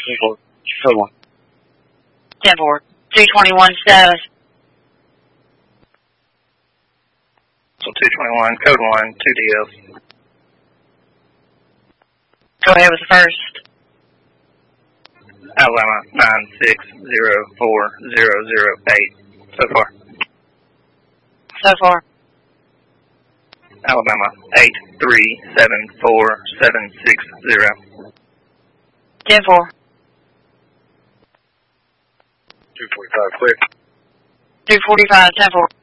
10-4. Code 1. 10-4. 221 status. So 221, code 1, 2 DLs. Go ahead with the first. Alabama 9604008. So far. So far. Alabama 8374760. 10-4. 245 clear. 245, 10-4.